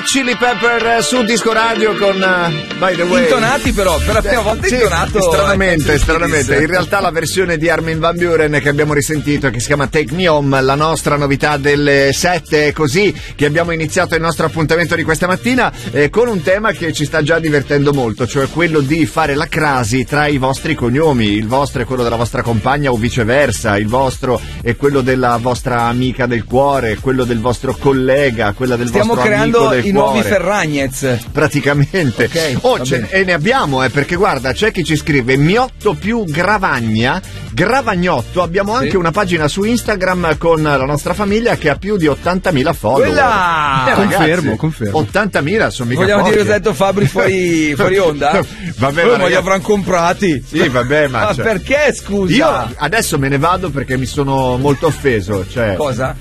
Chili Pepper su Disco Radio con By the Way. Intonati però, per la prima volta intonato. Stranamente. In realtà la versione di Armin van Buuren che abbiamo risentito, che si chiama Take Me Home, la nostra novità delle 7, è così che abbiamo iniziato il nostro appuntamento di questa mattina con un tema che ci sta già divertendo molto, cioè quello di fare la crasi tra i vostri cognomi. Il vostro è quello della vostra compagna o viceversa, il vostro è quello della vostra amica del cuore, quello del vostro collega, quella del vostro amico del cuore. Stiamo creando i nuovi Ferragnez. Praticamente. Okay, e ne abbiamo, perché guarda, c'è chi ci scrive Miotto più Gravagna, Gravagnotto. Abbiamo anche una pagina su Instagram con la nostra famiglia che ha più di 80.000 follower. Confermo. 80.000 sono mica Vogliamo poche. dire che ho detto Fabri fuori onda? Vabbè, ma li avranno comprati. Sì, vabbè, ma perché, scusa? Io adesso me ne vado perché mi sono molto offeso, cioè. Cosa?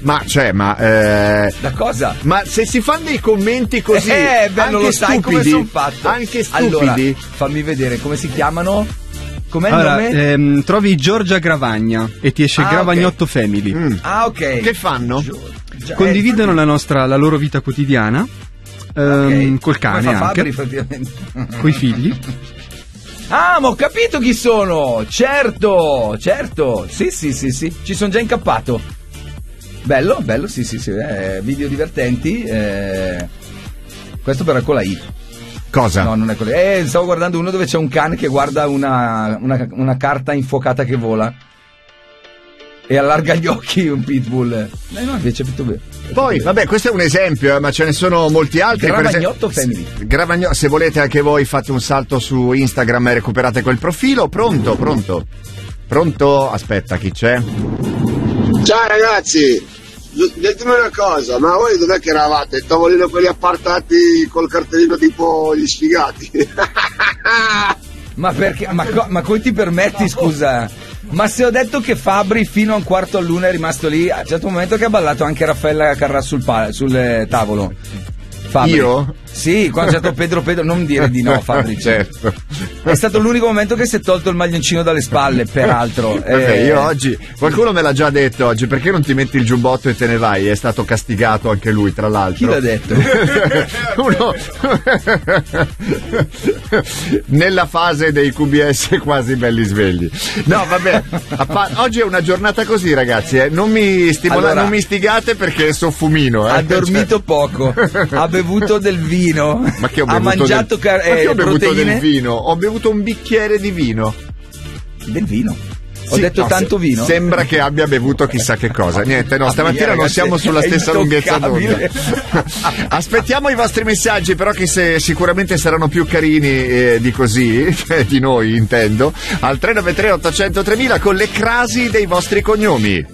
Da cosa? Ma se si fanno dei commenti così, non lo sai come sono fatto. Anche stupidi. Allora, fammi vedere come si chiamano. Com'è il nome? Trovi Giorgia Gravagna e ti esce Gravagnotto Family. Ok. Che fanno? Condividono la loro vita quotidiana col cane anche. Coi figli. Ah, ma ho capito chi sono! Certo! Sì, ci sono già incappato. Bello, sì. Video divertenti. Questo però è con la I. Cosa? No, non è con la I. Stavo guardando uno dove c'è un cane che guarda una carta infuocata che vola. E allarga gli occhi, un pitbull. No, invece è tutto vero. Poi, vabbè, questo è un esempio, ma ce ne sono molti altri. Gravagnotto Family. Se volete anche voi fate un salto su Instagram e recuperate quel profilo. Pronto? Aspetta, chi c'è? Ciao ragazzi, ditemi una cosa, ma voi dov'è che eravate? Il tavolino quelli appartati col cartellino tipo gli sfigati? Ma perché? Ma come ti permetti, scusa? Ma se ho detto che Fabri fino a 1:45 è rimasto lì, a un certo momento che ha ballato anche Raffaella Carrà sul tavolo. Fabri. Io? Sì, quando c'è stato Pedro, non dire di no, Fabri. Certo. È stato l'unico momento che si è tolto il maglioncino dalle spalle, peraltro. Io oggi, qualcuno me l'ha già detto oggi, perché non ti metti il giubbotto e te ne vai? È stato castigato anche lui, tra l'altro. Chi l'ha detto? Nella fase dei QBS quasi belli svegli. No, vabbè, oggi è una giornata così, ragazzi, non mi non mi istigate perché so fumino. Ha dormito poco, ha bevuto del vino. Ma che ho bevuto? Ha mangiato del vino? Ho bevuto un bicchiere di vino. Del vino? Ho detto tanto vino? Sembra che abbia bevuto chissà che cosa. Niente, stamattina ragazzi, non siamo sulla stessa lunghezza d'onda. Aspettiamo i vostri messaggi, però che sicuramente saranno più carini di così, di noi intendo, al 393 800 3000 con le crasi dei vostri cognomi.